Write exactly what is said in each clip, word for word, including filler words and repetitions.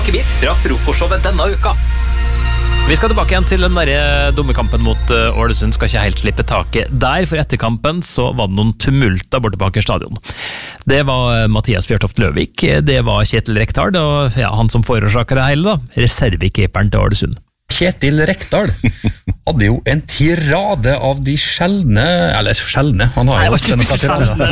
Bit fra frokostshowet denne uka. Vi skal tilbake igjen til den der dumme kampen mot Ålesund. Skal ikke helt slippe taket der, for etter kampen så var det noen tumulter borte på Aker stadion. Det var Mathias Fjørtoft Løvik, det var Kjetil Rekdal, og ja, han som forårsaker det hele da, reservekeeperen til Ålesund. Kjetil Rekdal hadde jo en tirade av de sjeldne, eller sjeldne, han har jo også noe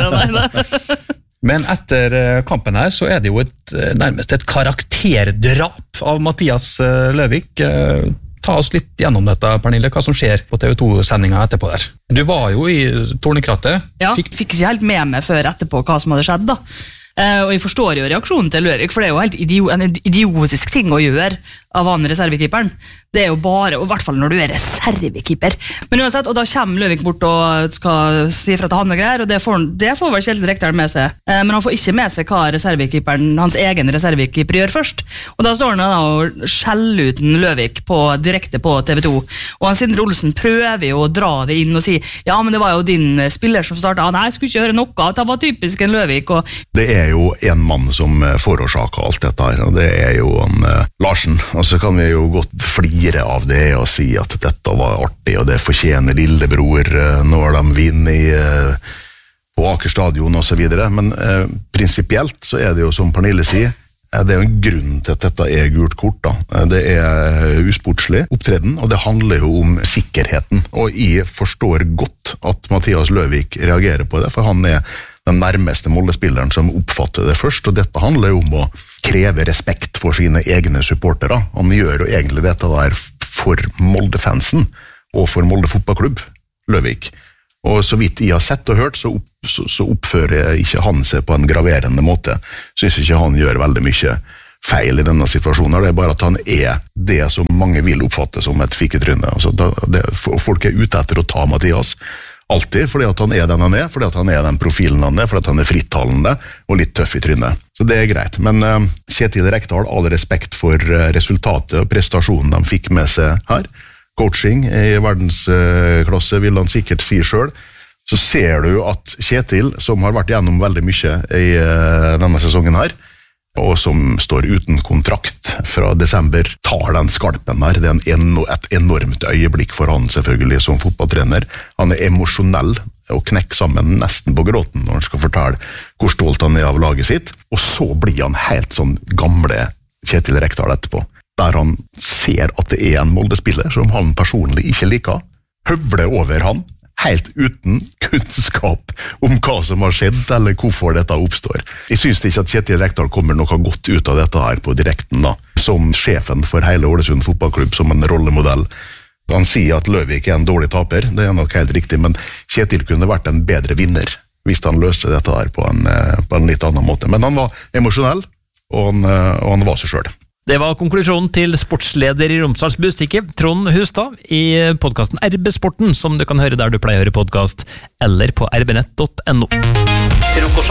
tirade. Men etter kampen her så er det jo et, nærmest et karakterdrap av Mathias Løvik. Ta oss litt gjennom dette, Pernille, hva som skjer på T V to-sendingen etterpå der. Du var jo i Tornekrattet. Ja, fikk, fikk ikke helt med meg før etterpå hva som hadde skjedd da. Uh, og jeg forstår jo reaksjonen til Løvik, for det er jo helt idiot, en idiotisk ting å gjøre av han reservekeeperen. Det er jo bare, og i hvert fall når du er reservekeeper. Men uansett, og da kommer Løvik bort og skal si fra til han og greier, og det får, det får vel Kjetil Rekdal med seg. Uh, men han får ikke med seg hva reservekeeperen, hans egen reservekeeper gjør først. Og da står han da og skjeller ut Løvik på, direkte på T V to. Og han Sindre Olsen prøver jo å dra det inn og si, ja, men det var jo din spiller som startet. Nei, jeg skulle ikke høre noe, det var typisk en Løvik. Og det er jo en mann som forårsaker alt dette her, og det er jo han, uh, Larsen. Og så kan vi jo godt flire av det og si at dette var artig, og det fortjener lillebror uh, når de vinner i, uh, på Aker stadion og så videre. Men uh, prinsipielt så er det jo som Pernille sier, uh, det er jo en grunn til at dette er gult kort da. Uh, det er usportslig opptreden, og det handler jo om sikkerheten. Og jeg forstår godt at Mathias Løvik reagerer på det, for han er den nærmeste Molde-spilleren som oppfatter det først, og dette handler jo om å kreve respekt for sine egne supportere. Han gjør jo egentlig dette der for Molde-fansen og for Molde fotballklubb, Løvik. Og så vidt jeg har sett og hørt, så, opp, så, så oppfører ikke han seg på en graverende måte. Synes ikke han gjør veldig mye feil i denne situasjonen. Det er bare at han er det som mange vil oppfatte som et fiketryne. Altså, det, folk er ute etter å ta Mathias, alltid, fordi at han er den han er, fordi at han er den profilen han er, fordi at han er frittalende og litt tøff i trynet. Så det er greit. Men uh, Kjetil Rekdal, all respekt for uh, resultatet og prestasjonen de fikk med seg her. Coaching i verdensklasse, uh, vil han sikkert si selv. Så ser du at Kjetil, som har vært gjennom veldig mye i uh, denne sesongen her, og som står uten kontrakt fra desember, tar den skalpen her. Det er en eno, et enormt øyeblikk for han selvfølgelig som fotballtrener. Han er emosjonell og knekker sammen nesten på gråten når han skal fortelle hvor stolt han er av laget sitt. Og så blir han helt sånn gamle Kjetil Rekdal etterpå, der han ser at det er en Molde-spiller som han personlig ikke liker, høvler over han, helt uten kunnskap om hva som har skjedd, eller hvorfor dette oppstår. Jeg synes ikke at Kjetil Rekdal kommer noe godt ut av dette her på direkten da, som sjefen for hele Ålesund fotballklubb, som en rollemodell. Han sier at Løvik er en dårlig taper, det er nok helt riktig, men Kjetil kunne vært en bedre vinner, hvis han løste dette her på en, på en litt annen måte. Men han var emosjonell, og han, og han var seg selv. Det var konklusjonen til sportsleder i Romsdals Bustikke, Trond Hustad, i podcasten R B Sporten, som du kan høre der du pleier å høre podcast, eller på r b nett punktum no.